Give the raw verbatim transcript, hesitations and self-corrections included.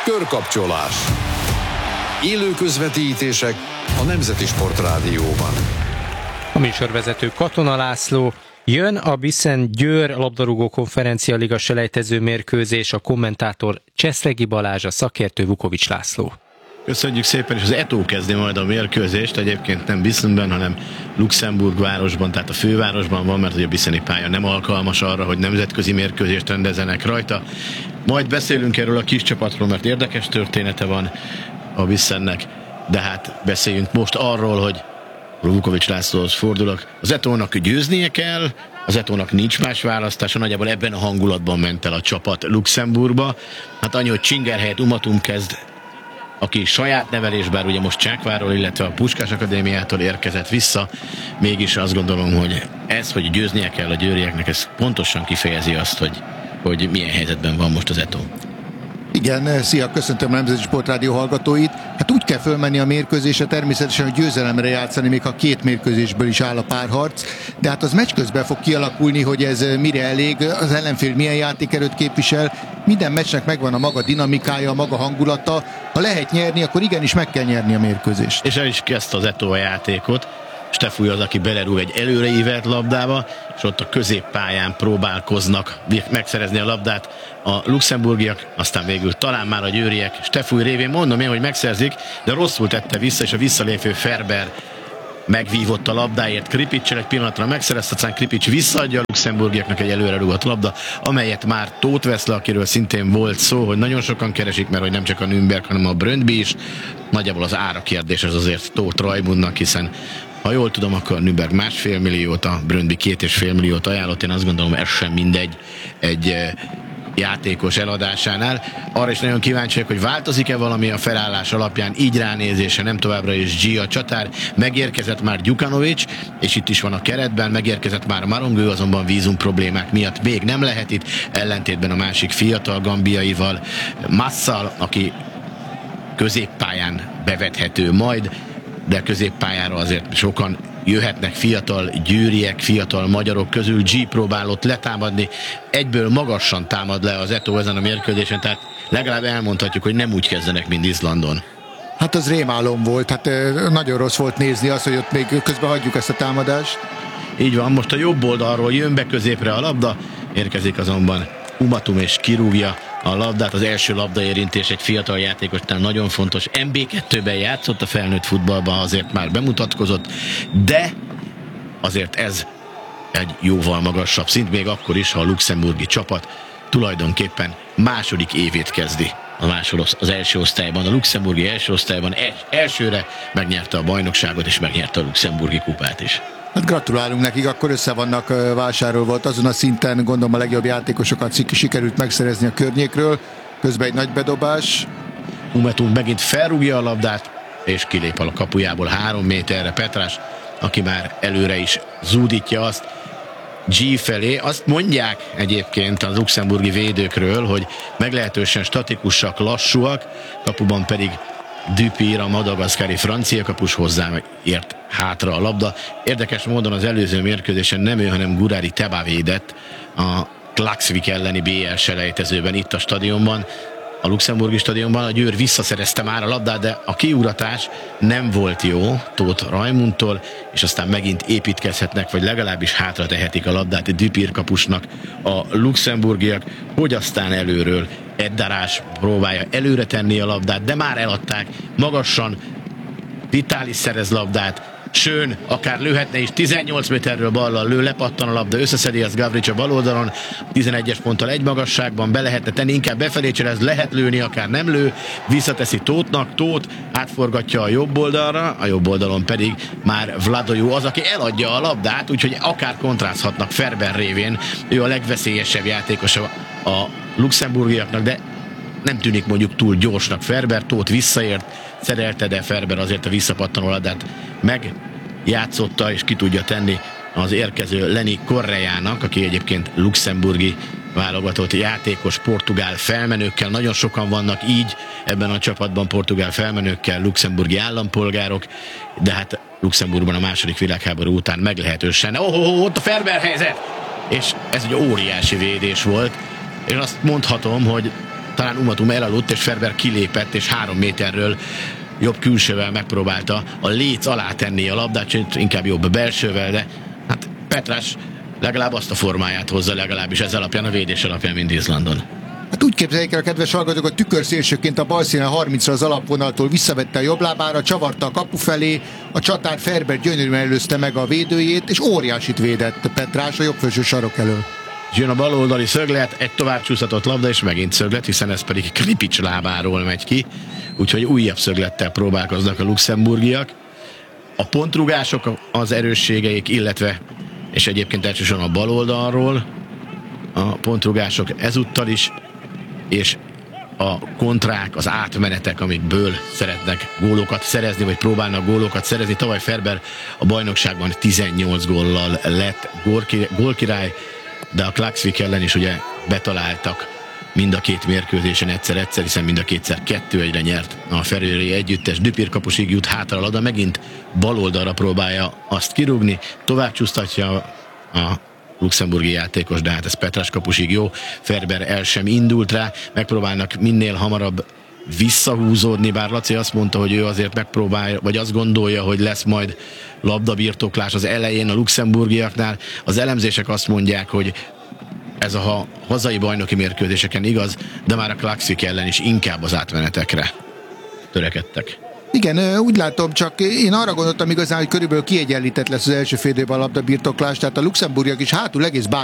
Körkapcsolás. Élő közvetítések a Nemzeti Sportrádióban. A műsorvezető Katona László. Jön a Biszen-Győr labdarúgó konferencia liga selejtező mérkőzés, a kommentátor Cseszlegi Balázs, a szakértő Vukovics László. Köszönjük szépen, és az é té o kezdi majd a mérkőzést, egyébként nem Biszenben, hanem Luxemburg városban, tehát a fővárosban van, mert ugye a biszeni pálya nem alkalmas arra, hogy nemzetközi mérkőzést rendezenek rajta. Majd beszélünk erről a kis csapatról, mert érdekes története van a Biszennek, de hát beszéljünk most arról, hogy Vukovics Lászlóhoz fordulok. Az é té o-nak győznie kell, az é té o-nak nincs más választása, nagyjából ebben a hangulatban ment el a csapat Luxemburgba. Hát annyi, hogy Csinger helyett Umatum kezd, aki saját nevelés, bár ugye most Csákvárról, illetve a Puskás Akadémiától érkezett vissza, mégis azt gondolom, hogy ez, hogy győznie kell a győrieknek, ez pontosan kifejezi azt, hogy, hogy milyen helyzetben van most az é té o. Igen, szia, köszöntöm a Nemzeti Sportrádió hallgatóit. Hát úgy kell fölmenni a mérkőzésre, természetesen, hogy győzelemre játszani, még ha két mérkőzésből is áll a párharc, de hát az meccs közben fog kialakulni, hogy ez mire elég, az ellenfél milyen játékerőt képvisel. Minden meccsnek megvan a maga dinamikája, a maga hangulata. Ha lehet nyerni, akkor igenis meg kell nyerni a mérkőzést. És el is kezdte az é té o a játékot. Stefúj az, aki belerúg egy előreívelt labdába, és ott a középpályán próbálkoznak megszerezni a labdát a luxemburgiak, aztán végül talán már a győriek Stefúj révén, mondom én, hogy megszerzik, de rosszul tette vissza, és a visszalépő Ferber megvívott a labdáért Kripicsel, egy pillanatra megszerezte, aztán Kripics visszaadja a luxemburgiaknak egy előre rúgott labda, amelyet már Tóth vesz le, akiről szintén volt szó, hogy nagyon sokan keresik, mert hogy nem csak a Nürnberg, hanem a Brøndby is. Nagyjából az ára kérdés az azért Tóth Rajmundnak, hiszen ha jól tudom, akkor a Nürnberg másfél milliót, a Brøndby két és fél milliót ajánlott. Én azt gondolom, ez sem mindegy egy játékos eladásánál. Arra is nagyon kíváncsiak, hogy változik-e valami a felállás alapján, így ránézése, nem továbbra is G a csatár. Megérkezett már Djukanovic, és itt is van a keretben, megérkezett már Marongő, azonban vízum problémák miatt még nem lehet itt, ellentétben a másik fiatal gambiaival, Masszal, aki középpályán bevethető majd, de középpályára azért sokan jöhetnek, fiatal győriek, fiatal magyarok közül. G próbálott letámadni, egyből magasan támad le az é té o ezen a mérkőzésen, tehát legalább elmondhatjuk, hogy nem úgy kezdenek, mint Izlandon. Hát az rémálom volt, hát nagyon rossz volt nézni azt, hogy ott még közben hagyjuk ezt a támadást. Így van, most a jobb oldalról jön be középre a labda, érkezik azonban Umatum és kirúgja a labdát. Az első labdaérintés egy fiatal játékosnál nagyon fontos. em bé kettőben játszott a felnőtt futballban, azért már bemutatkozott, de azért ez egy jóval magasabb szint, még akkor is, ha a luxemburgi csapat tulajdonképpen második évét kezdi a másodos, az első osztályban. A luxemburgi első osztályban elsőre megnyerte a bajnokságot, és megnyerte a luxemburgi kupát is. Hát gratulálunk nekik, akkor össze vannak vásárolva, azon a szinten gondolom a legjobb játékosokat sikerült megszerezni a környékről, közben egy nagy bedobás. Umetum megint felrúgja a labdát, és kilép a kapujából három méterre Petrás, aki már előre is zúdítja azt G felé. Azt mondják egyébként a luxemburgi védőkről, hogy meglehetősen statikusak, lassúak, kapuban pedig Dupír, a madagaszkári francia kapus, hozzáért hátra a labda. Érdekes módon az előző mérkőzésen nem ő, hanem Gurari Teba védett a Klaksvik elleni bé el selejtezőben itt a stadionban, a luxemburgi stadionban. A Győr visszaszerezte már a labdát, de a kiuratás nem volt jó Tóth Rajmundtól, és aztán megint építkezhetnek, vagy legalábbis hátra tehetik a labdát Dupír kapusnak a luxemburgiak, hogy aztán előről Eddarás próbálja előre tenni a labdát, de már eladták. Magasan Vitalis szerez labdát, Schön akár lőhetne is, tizennyolc méterről ballal lő, lepattan a labda, összeszedi az Gavrics a bal oldalon, tizenegyes ponttal egy magasságban, be lehetne tenni, inkább befelé cserez, lehet lőni, akár nem lő, visszateszi Tóthnak, Tóth átforgatja a jobb oldalra, a jobb oldalon pedig már Vladojú az, aki eladja a labdát, úgyhogy akár kontrázhatnak Ferber révén, ő a legveszélyesebb játékos a, a luxemburgiaknak, de nem tűnik mondjuk túl gyorsnak Ferber. Tóth visszaért, szerelte, de Ferber azért a visszapattanó labdát megjátszotta, és ki tudja tenni az érkező Lenny Correának, aki egyébként luxemburgi válogatott játékos, portugál felmenőkkel. Nagyon sokan vannak így ebben a csapatban, portugál felmenőkkel, luxemburgi állampolgárok, de hát Luxemburgban a második világháború után meglehetősen. Oh, oh, oh, ott a Ferber helyzet! És ez egy óriási védés volt, és azt mondhatom, hogy talán Umatum elaludt, és Ferber kilépett, és három méterről jobb külsővel megpróbálta a léc alá tenni a labdát, inkább jobb belsővel, de hát Petrás legalább azt a formáját hozza, legalábbis ez alapján, a védés alapján, mint Izlandon. Hát úgy képzeljék el a kedves hallgatók, a tükörszélsőként a bal színen harmincra az alapvonaltól visszavette a jobb lábára, csavarta a kapu felé, a csatár Ferber gyönyörűen előzte meg a védőjét, és óriásit védett Petrás a jobb felső sarok elől. Jön a baloldali szöglet, egy tovább csúszhatott labda, és megint szöglet, hiszen ez pedig Kripics lábáról megy ki, úgyhogy újabb szöglettel próbálkoznak a luxemburgiak. A pontrugások az erősségeik, illetve, és egyébként elsősorban a baloldalról a pontrugások ezúttal is, és a kontrák, az átmenetek, amikből szeretnek gólokat szerezni, vagy próbálnak gólokat szerezni. Tavaly Ferber a bajnokságban tizennyolc góllal lett gólkirály, de a Klaksvik ellen is ugye betaláltak mind a két mérkőzésen egyszer-egyszer, hiszen mind a kétszer kettő egyre nyert a Ferőri együttes. Düpir kapusig jut hátra a labda, megint baloldalra próbálja azt kirúgni, tovább csúsztatja a luxemburgi játékos, de hát ez Petrás kapusig jó. Ferber el sem indult rá, megpróbálnak minél hamarabb visszahúzódni, bár Laci azt mondta, hogy ő azért megpróbálja, vagy azt gondolja, hogy lesz majd labdabirtoklás az elején a luxemburgiaknál. Az elemzések azt mondják, hogy ez a hazai bajnoki mérkőzéseken igaz, de már a Klaksvik ellen is inkább az átmenetekre törekedtek. Igen, úgy látom, csak én arra gondoltam igazán, hogy körülbelül kiegyenlített lesz az első fél időben a labdabirtoklás, tehát a luxemburgiak is hátul egész